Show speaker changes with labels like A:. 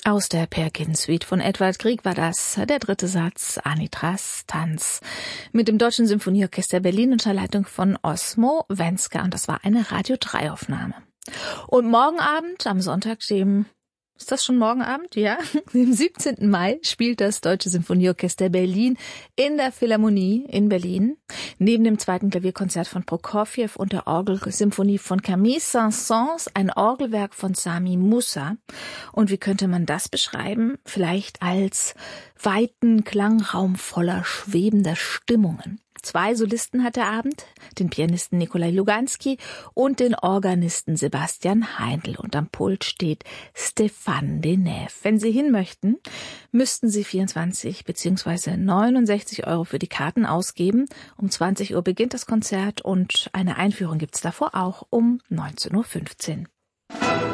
A: Aus der Perkin-Suite von Edvard Grieg war das der dritte Satz, Anitras Tanz, mit dem Deutschen Symphonieorchester Berlin unter Leitung von Osmo Wenska. Und das war eine Radio-3-Aufnahme. Und morgen Abend, am Sonntag, ist das schon morgen Abend? Ja. Am 17. Mai spielt das Deutsche Symphonieorchester Berlin in der Philharmonie in Berlin. Neben dem zweiten Klavierkonzert von Prokofjew und der Orgelsymphonie von Camille Saint-Saëns ein Orgelwerk von Sami Musa. Und wie könnte man das beschreiben? Vielleicht als weiten Klangraum voller schwebender Stimmungen. 2 Solisten hat der Abend, den Pianisten Nikolai Luganski und den Organisten Sebastian Heindl. Und am Pult steht Stéphane Denève. Wenn Sie hin möchten, müssten Sie 24 bzw. 69 € für die Karten ausgeben. Um 20 Uhr beginnt das Konzert und eine Einführung gibt's davor auch um 19:15 Uhr.